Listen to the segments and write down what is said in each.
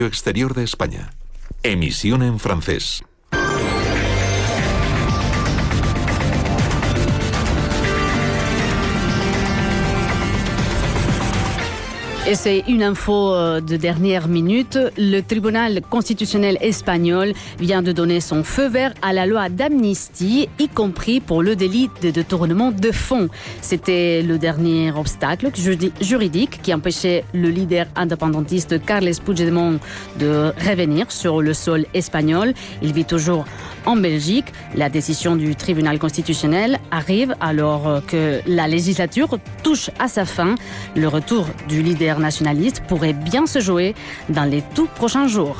Exterior de España. Emisión en francés. Et c'est une info de dernière minute. Le tribunal constitutionnel espagnol vient de donner son feu vert à la loi d'amnistie, y compris pour le délit de détournement de fonds. C'était le dernier obstacle juridique qui empêchait le leader indépendantiste Carles Puigdemont de revenir sur le sol espagnol. Il vit toujours en Belgique. La décision du tribunal constitutionnel arrive alors que la législature touche à sa fin. Le retour du leader nationaliste pourrait bien se jouer dans les tout prochains jours.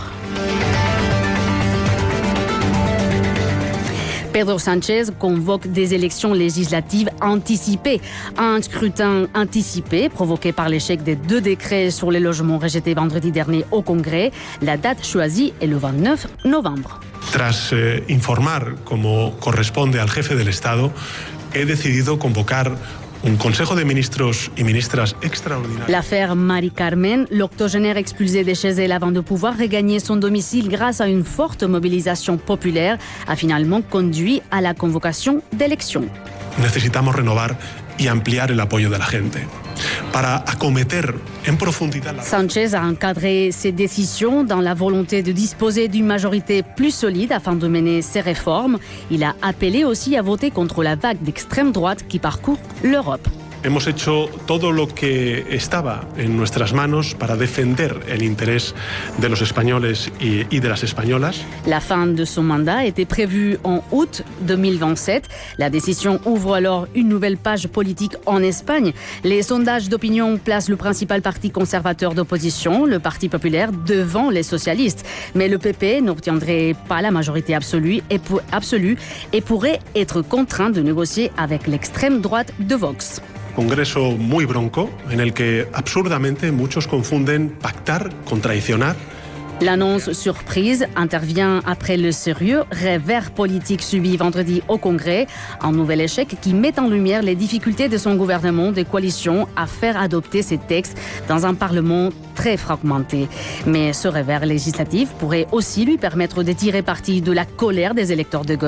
Pedro Sánchez convoque des élections législatives anticipées. Un scrutin anticipé provoqué par l'échec des 2 décrets sur les logements rejetés vendredi dernier au Congrès. La date choisie est le 29 novembre. Tras informar como corresponde al jefe del Estado, he decidido convocar un consejo de ministros y ministras extraordinario. L'affaire Mari-Carmen, l'octogénaire expulsé des Chazelles avant de pouvoir regagner son domicile grâce à une forte mobilisation populaire, a finalement conduit à la convocation d'élections. Necesitamos renovar y ampliar el apoyo de la gente para acometer en profundidad la... Sánchez a encadré ses décisions dans la volonté de disposer d'une majorité plus solide afin de mener ses réformes. Il a appelé aussi à voter contre la vague d'extrême droite qui parcourt l'Europe. Hemos hecho todo lo que estaba en nuestras manos para defender el interés de los españoles y de las españolas. La fin de son mandat était prévue en août 2027. La décision ouvre alors une nouvelle page politique en Espagne. Les sondages d'opinion placent le principal parti conservateur d'opposition, le Parti populaire, devant les socialistes. Mais le PP n'obtiendrait pas la majorité absolue et pourrait être contraint de négocier avec l'extrême droite de Vox. Congreso muy bronco, en el que absurdamente muchos confunden pactar con traicionar. L'annonce surprise intervient après le sérieux revers politique subi vendredi au Congrès, un nouvel échec qui met en lumière les difficultés de son gouvernement de coalition à faire adopter ces textes dans un Parlement très fragmenté. Mais ce revers législatif pourrait aussi lui permettre de tirer parti de la colère des électeurs de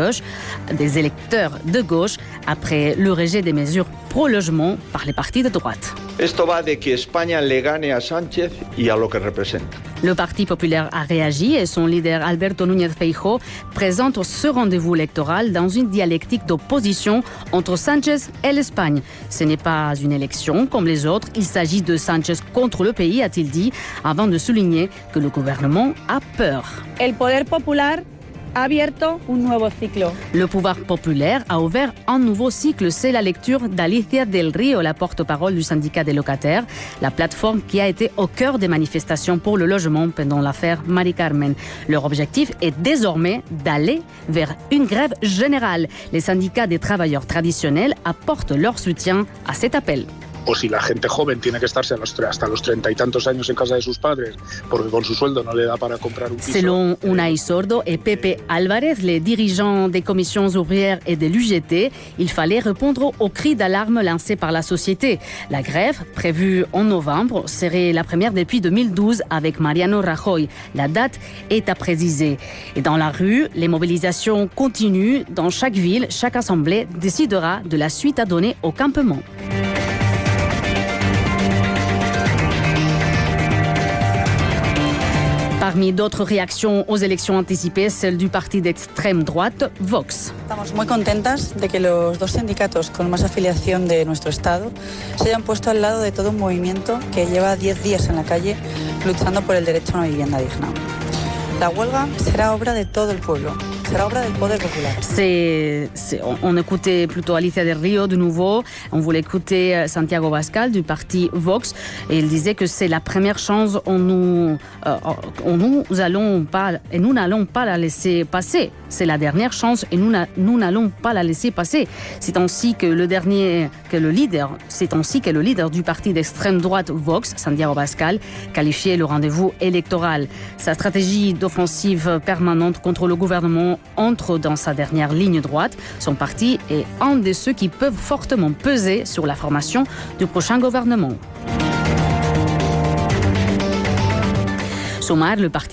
gauche après le rejet des mesures pro-logement par les partis de droite. Esto va de que España le gane a Sánchez y a lo que representa. Le Parti populaire a réagi et son leader Alberto Núñez Feijóo présente ce rendez-vous électoral dans une dialectique d'opposition entre Sánchez et l'Espagne. Ce n'est pas une élection comme les autres, il s'agit de Sánchez contre le pays, a-t-il dit, avant de souligner que le gouvernement a peur. El poder popular ha abierto un nuevo ciclo. Le pouvoir populaire a ouvert un nouveau cycle. C'est la lecture d'Alicia del Río, la porte-parole du syndicat des locataires, la plateforme qui a été au cœur des manifestations pour le logement pendant l'affaire Mari-Carmen. Leur objectif est désormais d'aller vers une grève générale. Les syndicats des travailleurs traditionnels apportent leur soutien à cet appel. O si la gente joven tiene que estarse hasta los 30 y tantos años en casa de sus padres porque con su sueldo no le da para comprar un piso. Selon Unai Sordo et Pepe Álvarez, les dirigeants des commissions ouvrières et de l'UGT, il fallait répondre aux cris d'alarme lancés par la société. La grève, prévue en novembre, serait la première depuis 2012 avec Mariano Rajoy. La date est à préciser. Et dans la rue, les mobilisations continuent. Dans chaque ville, chaque assemblée décidera de la suite à donner au campement. Parmi d'autres réactions aux élections anticipées, celle du parti d'extrême droite, Vox. Estamos muy contentas de que los 2 sindicatos con más afiliación de nuestro Estado se hayan puesto al lado de todo un movimiento que lleva 10 días en la calle luchando por el derecho a una vivienda digna. La huelga será obra de todo el pueblo. Será obra del poder popular. On écoutait plutôt Alicia del Río de nouveau. On voulait écouter Santiago Abascal du parti Vox. Et il disait que c'est la première chance où nous n'allons pas la laisser passer. C'est la dernière chance et nous n'allons pas la laisser passer. C'est ainsi que le leader du parti d'extrême droite Vox, Santiago Abascal, qualifiait le rendez-vous électoral. Sa stratégie d'offensive permanente contre le gouvernement entre dans sa dernière ligne droite. Son parti est un de ceux qui peuvent fortement peser sur la formation du prochain gouvernement. Sumar, le parti